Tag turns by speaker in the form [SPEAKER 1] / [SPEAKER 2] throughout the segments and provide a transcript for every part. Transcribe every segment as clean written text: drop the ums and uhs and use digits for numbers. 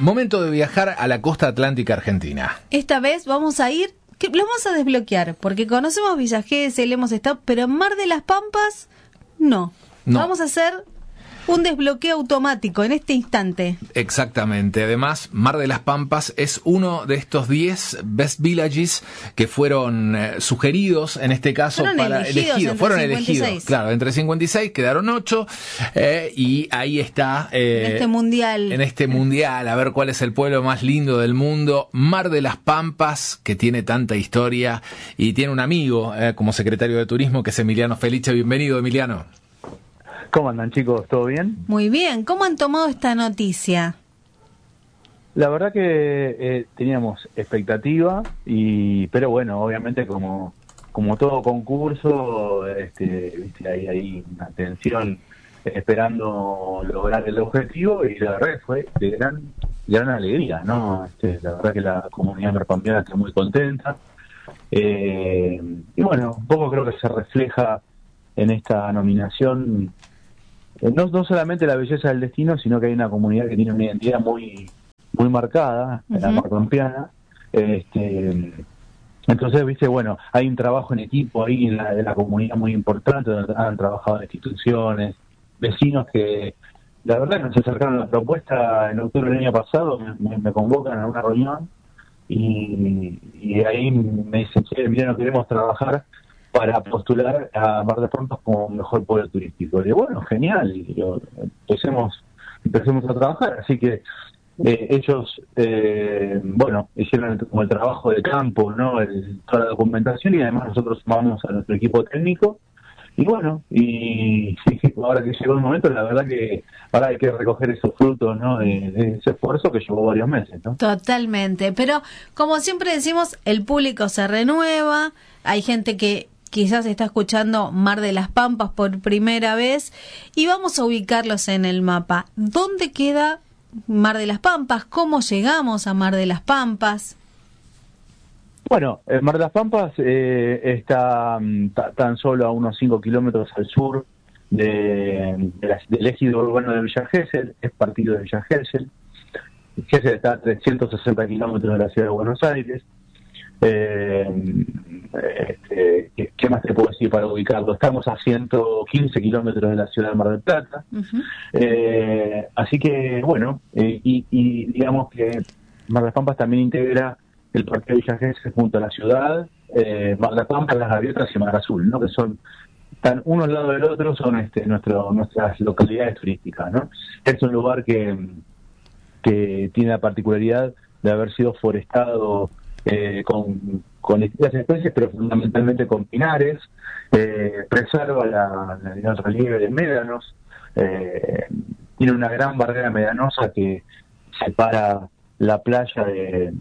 [SPEAKER 1] Momento de viajar a la costa atlántica argentina.
[SPEAKER 2] Esta vez vamos a ir, lo vamos a desbloquear, porque conocemos Villa Gesell, hemos estado, pero en Mar de las Pampas, no. Vamos a hacer un desbloqueo automático en este instante.
[SPEAKER 1] Exactamente. Además, Mar de las Pampas es uno de estos 10 Best Villages que fueron sugeridos, en este caso, fueron elegidos. Claro, entre 56 quedaron 8 y ahí está.
[SPEAKER 2] En este mundial.
[SPEAKER 1] A ver cuál es el pueblo más lindo del mundo. Mar de las Pampas, que tiene tanta historia y tiene un amigo como secretario de Turismo, que es Emiliano Felice. Bienvenido, Emiliano.
[SPEAKER 3] ¿Cómo andan, chicos? ¿Todo bien?
[SPEAKER 2] Muy bien. ¿Cómo han tomado esta noticia?
[SPEAKER 3] La verdad que teníamos expectativa, pero bueno, obviamente como todo concurso, hay una tensión esperando lograr el objetivo, y la verdad que fue de gran alegría, ¿no? La verdad que la comunidad merpampeana está muy contenta. Y bueno, un poco creo que se refleja en esta nominación no solamente la belleza del destino, sino que hay una comunidad que tiene una identidad muy marcada, la merpampeana. Entonces, bueno, hay un trabajo en equipo ahí en la comunidad muy importante, donde han trabajado instituciones, vecinos que la verdad nos acercaron a la propuesta en octubre del año pasado, me convocan a una reunión y ahí me dicen, che, mira, no queremos trabajar para postular a Mar de Pampas como mejor pueblo turístico. Y bueno, genial, y empecemos a trabajar. Así que ellos, hicieron como el trabajo de campo, ¿no? Toda la documentación, y además nosotros sumamos a nuestro equipo técnico. Y bueno, y ahora que llegó el momento, la verdad que ahora hay que recoger esos frutos, ¿no? De ese esfuerzo que llevó varios meses, ¿no?
[SPEAKER 2] Totalmente, pero como siempre decimos, el público se renueva, hay gente que quizás está escuchando Mar de las Pampas por primera vez, y vamos a ubicarlos en el mapa. ¿Dónde queda Mar de las Pampas? ¿Cómo llegamos a Mar de las Pampas?
[SPEAKER 3] Bueno, Mar de las Pampas está tan solo a unos 5 kilómetros al sur del ejido urbano de Villa Gesell, es partido de Villa Gesell. Gesell está a 360 kilómetros de la ciudad de Buenos Aires. ¿Qué más te puedo decir para ubicarlo? Estamos a 115 kilómetros de la ciudad de Mar del Plata. Así que, bueno, y digamos que Mar de las Pampas también integra el Parque de Villa Gesell junto a la ciudad, Mar de las Pampas, Las Gaviotas y Mar Azul, ¿no? Que están uno al lado del otro, son nuestras localidades turísticas, ¿no? Es un lugar que tiene la particularidad de haber sido forestado con distintas especies, pero fundamentalmente con pinares, preserva el relieve de médanos, tiene una gran barrera medanosa que separa la playa de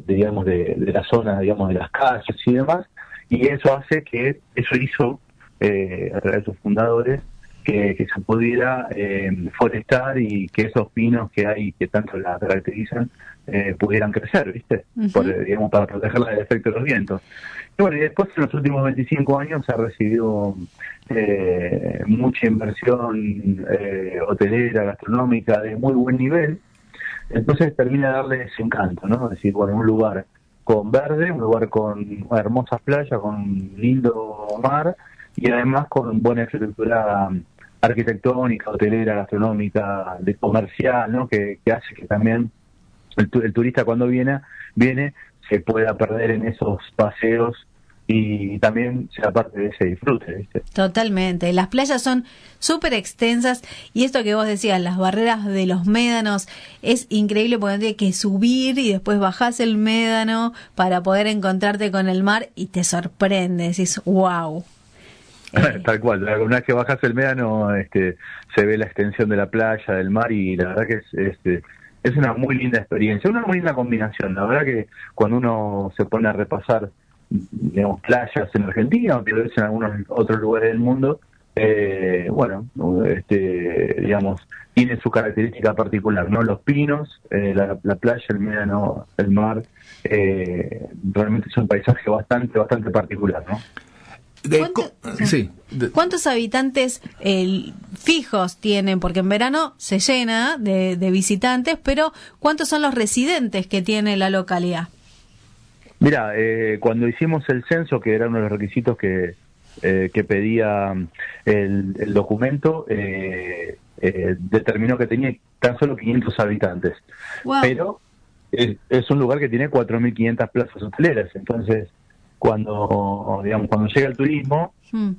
[SPEAKER 3] la zona, digamos, de las calles y demás, y eso hizo a través de sus fundadores que se pudiera forestar, y que esos pinos que hay, que tanto la caracterizan, pudieran crecer, ¿viste? Para protegerla del efecto de los vientos. Y bueno, y después en los últimos 25 años se ha recibido mucha inversión hotelera, gastronómica, de muy buen nivel. Entonces termina de darle ese encanto, ¿no? Es decir, bueno, un lugar con verde, un lugar con hermosas playas, con lindo mar, y además con buena infraestructura arquitectónica, hotelera, gastronómica, de comercial, ¿no? Que hace que también el turista, cuando viene se pueda perder en esos paseos y también sea parte de ese disfrute, ¿viste?
[SPEAKER 2] Totalmente. Las playas son súper extensas, y esto que vos decías, las barreras de los médanos, es increíble porque tienes que subir y después bajás el médano para poder encontrarte con el mar, y te sorprende, decís, wow.
[SPEAKER 3] Tal cual, una vez que bajas el médano se ve la extensión de la playa, del mar, y la verdad que es una muy linda experiencia, una muy linda combinación. La verdad que cuando uno se pone a repasar, digamos, playas en Argentina, o tal vez en algunos otros lugares del mundo, digamos, tiene su característica particular, ¿no? Los pinos, la playa, el médano, el mar, realmente es un paisaje bastante particular, ¿no?
[SPEAKER 2] ¿Cuántos habitantes fijos tienen? Porque en verano se llena de visitantes, pero ¿cuántos son los residentes que tiene la localidad?
[SPEAKER 3] Mira, cuando hicimos el censo, que era uno de los requisitos que pedía el documento, determinó que tenía tan solo 500 habitantes. Wow. Pero es un lugar que tiene 4.500 plazas hoteleras, entonces cuando llega el turismo,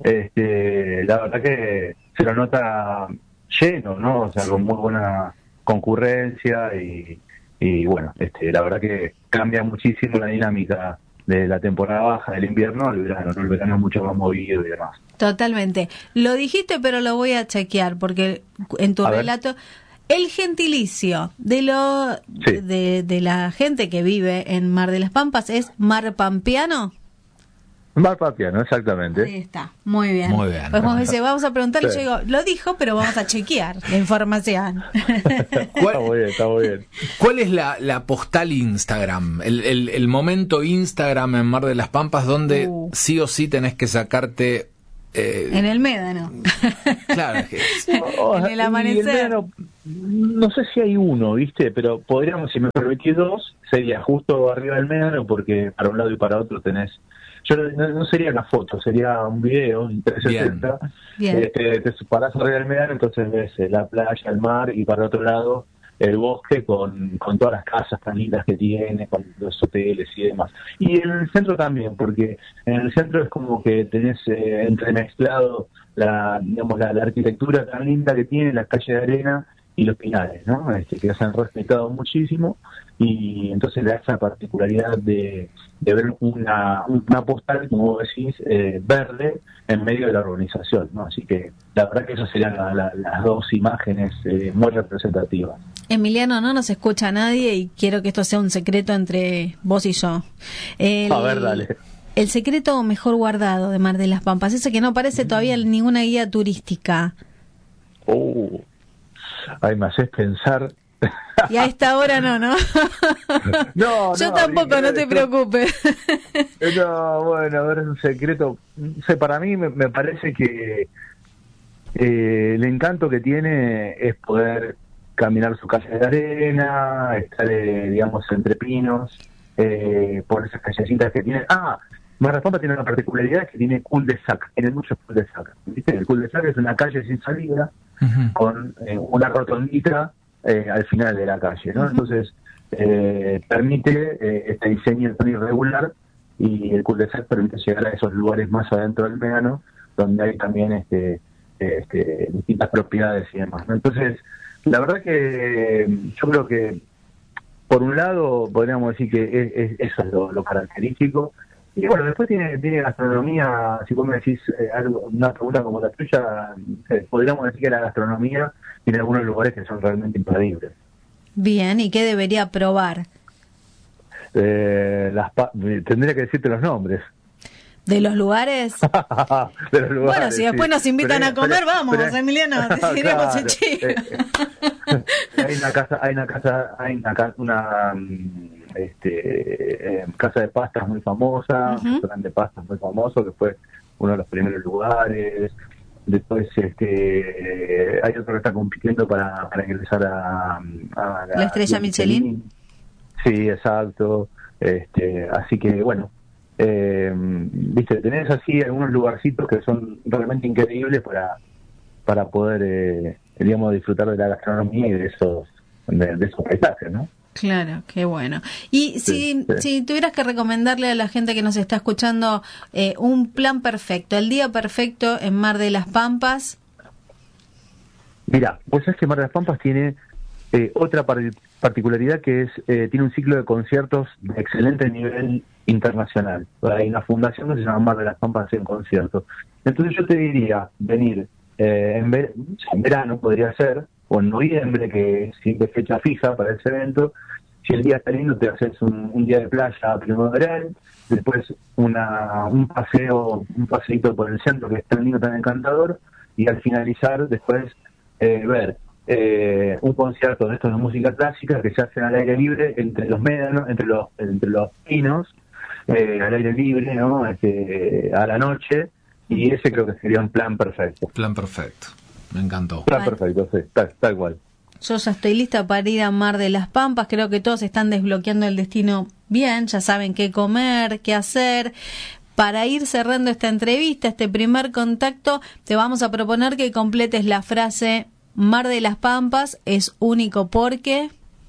[SPEAKER 3] la verdad que se lo nota lleno, ¿no? O sea, con muy buena concurrencia y bueno, la verdad que cambia muchísimo la dinámica de la temporada baja del invierno al verano, ¿no? El verano es mucho más movido y demás.
[SPEAKER 2] Totalmente. Lo dijiste, pero lo voy a chequear, porque en tu relato, el gentilicio de la gente que vive en Mar de las Pampas es marpampiano.
[SPEAKER 3] Marpampiano, exactamente.
[SPEAKER 2] Ahí está, muy bien. Muy bien. Pues vamos a preguntarle, yo digo, lo dijo, pero vamos a chequear la información.
[SPEAKER 3] Está muy bien.
[SPEAKER 1] ¿Cuál es la postal Instagram? El momento Instagram en Mar de las Pampas donde sí o sí tenés que sacarte...
[SPEAKER 2] en el Médano.
[SPEAKER 1] Claro, es que
[SPEAKER 2] en el amanecer.
[SPEAKER 3] El Médano, no sé si hay uno, ¿viste? Pero podríamos, si me permitís dos, sería justo arriba del Médano, porque para un lado y para otro tenés... no sería una foto, sería un video en 360.
[SPEAKER 2] Bien.
[SPEAKER 3] Te parás arriba del Médano, entonces ves la playa, el mar, y para otro lado el bosque con todas las casas tan lindas que tiene, con los hoteles y demás. Y en el centro también, porque en el centro es como que tenés entremezclado la arquitectura tan linda que tiene, la calle de arena y los pinares, ¿no? Que se han respetado muchísimo, y entonces le da esa particularidad de ver una postal, como vos decís, verde en medio de la urbanización, ¿no? Así que la verdad que esas serían las dos imágenes muy representativas.
[SPEAKER 2] Emiliano, no nos escucha nadie y quiero que esto sea un secreto entre vos y yo.
[SPEAKER 3] A ver, dale.
[SPEAKER 2] El secreto mejor guardado de Mar de las Pampas, ese que no aparece todavía en ninguna guía turística.
[SPEAKER 3] Ay, me haces pensar.
[SPEAKER 2] Y a esta hora no. Yo tampoco, no te preocupes.
[SPEAKER 3] No, bueno, a ver, es un secreto. No sé, para mí me parece que el encanto que tiene es poder caminar su calle de arena, estar, entre pinos, por esas callecitas que tiene. Mar de las Pampas tiene una particularidad, que tiene cul-de-sac, tiene muchos cul-de-sac. ¿Viste? El cul-de-sac es una calle sin salida, con una rotondita al final de la calle, ¿no? Entonces, permite este diseño tan irregular, y el cul-de-sac permite llegar a esos lugares más adentro del Médano, donde hay también distintas propiedades y demás, ¿no? Entonces, la verdad que yo creo que, por un lado, podríamos decir que eso es lo característico. Y bueno, después tiene gastronomía. Si vos me decís una pregunta como la tuya, podríamos decir que la gastronomía tiene algunos lugares que son realmente imperdibles.
[SPEAKER 2] Bien, ¿y qué debería probar?
[SPEAKER 3] Tendría que decirte los nombres.
[SPEAKER 2] ¿De los lugares?
[SPEAKER 3] De los lugares,
[SPEAKER 2] bueno, si después nos invitan a comer, vamos, Emiliano, decidiremos el chico.
[SPEAKER 3] Hay una casa de pastas muy famosa, un restaurante de pastas muy famoso, que fue uno de los primeros lugares. Después hay otro que está compitiendo para ingresar a
[SPEAKER 2] la estrella Michelin.
[SPEAKER 3] Sí, exacto. Así que bueno, tenés así algunos lugarcitos que son realmente increíbles para poder disfrutar de la gastronomía y de esos paisajes, ¿no?
[SPEAKER 2] Claro, qué bueno. Y si tuvieras que recomendarle a la gente que nos está escuchando un plan perfecto, el día perfecto en Mar de las Pampas.
[SPEAKER 3] Mira, pues es que Mar de las Pampas tiene otra particularidad, que es tiene un ciclo de conciertos de excelente nivel internacional. Hay una fundación que se llama Mar de las Pampas en conciertos. Entonces yo te diría venir en verano, podría ser, o en noviembre, que es siempre fecha fija para ese evento. Si el día está lindo, te haces un día de playa primaveral, después un paseíto por el centro, que es tan lindo, tan encantador, y al finalizar después ver un concierto de estos de música clásica que se hacen al aire libre entre los médanos, entre los pinos, al aire libre, ¿no? A la noche, Y ese creo que sería un plan perfecto.
[SPEAKER 1] Plan perfecto, me encantó.
[SPEAKER 3] Plan perfecto, sí, tal cual.
[SPEAKER 2] Yo ya estoy lista para ir a Mar de las Pampas, creo que todos están desbloqueando el destino bien, ya saben qué comer, qué hacer. Para ir cerrando esta entrevista, este primer contacto, te vamos a proponer que completes la frase: Mar de las Pampas es único porque...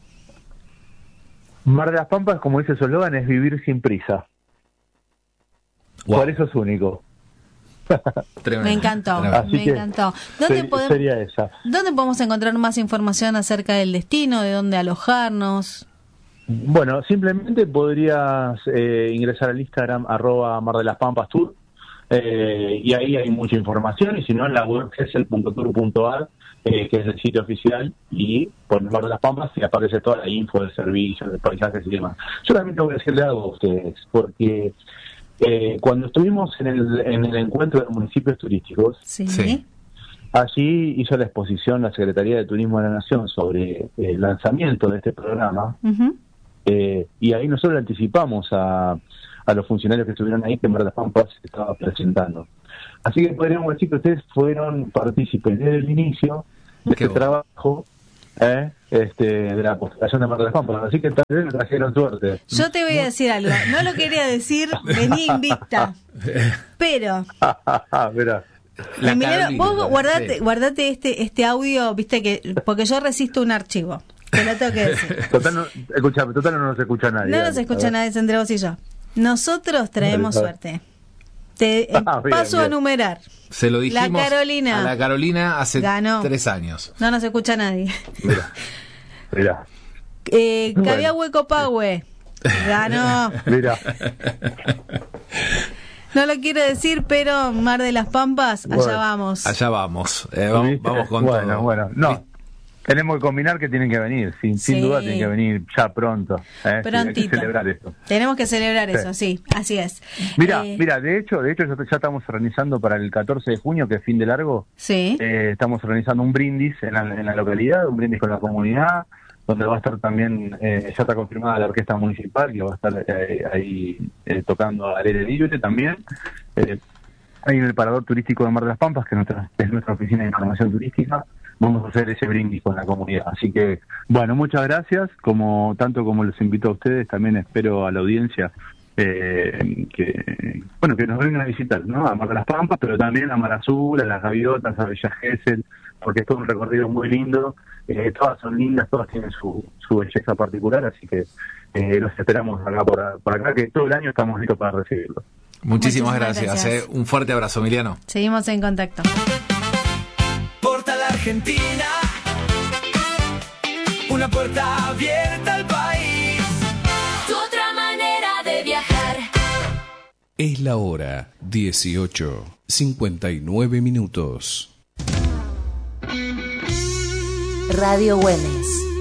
[SPEAKER 3] Mar de las Pampas, como dice su eslogan, es vivir sin prisa. Wow. Por eso es único.
[SPEAKER 2] Me encantó, me encantó.
[SPEAKER 3] Sería esa.
[SPEAKER 2] ¿Dónde podemos encontrar más información acerca del destino, de dónde alojarnos?
[SPEAKER 3] Bueno, simplemente podrías ingresar al Instagram @MarDeLasPampasTour, y ahí hay mucha información, y si no en la web gesel.tour.ar, que es el sitio oficial, y por Mar de las Pampas y aparece toda la info del servicio, de paisajes y demás. Yo también tengo que decirle algo a ustedes, porque cuando estuvimos en el encuentro de municipios turísticos,
[SPEAKER 2] sí.
[SPEAKER 3] Allí hizo la exposición la Secretaría de Turismo de la Nación sobre el lanzamiento de este programa.
[SPEAKER 2] Uh-huh.
[SPEAKER 3] Y ahí nosotros le anticipamos a los funcionarios que estuvieron ahí que Mar de las Pampas se estaba presentando. Así que podríamos decir que ustedes fueron partícipes desde el inicio de este trabajo de la postulación de Mar de las Pampas. Así que tal vez me trajeron suerte.
[SPEAKER 2] Yo te voy a decir algo, no lo quería decir, vení invicta, pero...
[SPEAKER 3] Mirá.
[SPEAKER 2] Emiliano, vos guardate este audio, viste que porque yo resisto un archivo. Te lo tengo que decir.
[SPEAKER 3] Total no nos escucha nadie.
[SPEAKER 2] No nos escucha nadie entre vos y yo. Nosotros traemos suerte. Te paso a enumerar.
[SPEAKER 1] Se lo dijimos
[SPEAKER 2] a
[SPEAKER 1] la Carolina hace 3 años.
[SPEAKER 2] No nos escucha nadie.
[SPEAKER 3] Mirá.
[SPEAKER 2] Cabiahue Pahue ganó.
[SPEAKER 3] Mirá.
[SPEAKER 2] No lo quiero decir, pero Mar de las Pampas, allá vamos.
[SPEAKER 1] Allá vamos. Vamos con todo.
[SPEAKER 3] Bueno, no. Tenemos que combinar que tienen que venir, sin duda tienen que venir ya pronto.
[SPEAKER 2] Prontito.
[SPEAKER 3] Hay que celebrar esto.
[SPEAKER 2] Tenemos que celebrar eso, sí, así es.
[SPEAKER 3] Mira, de hecho ya estamos organizando para el 14 de junio, que es fin de largo.
[SPEAKER 2] Sí.
[SPEAKER 3] Estamos organizando un brindis en la localidad, un brindis con la comunidad, donde va a estar también, ya está confirmada la orquesta municipal, que va a estar ahí tocando al aire libre también. Hay en el Parador Turístico de Mar de las Pampas, que es nuestra oficina de información turística. Vamos a hacer ese brindis con la comunidad. Así que, bueno, muchas gracias. Tanto como los invito a ustedes, también espero a la audiencia que nos vengan a visitar, ¿no? A Mar de las Pampas, pero también a Mar Azul, a Las Gaviotas, a Villa Gesell, porque es todo un recorrido muy lindo. Todas son lindas, todas tienen su belleza particular, así que los esperamos acá por acá, que todo el año estamos listos para recibirlos.
[SPEAKER 1] Muchísimas gracias. Un fuerte abrazo, Emiliano.
[SPEAKER 2] Seguimos en contacto.
[SPEAKER 4] Portal Argentina, una puerta abierta al país.
[SPEAKER 5] Tu otra manera de viajar.
[SPEAKER 6] Es la hora 18:59.
[SPEAKER 5] Radio Güemes.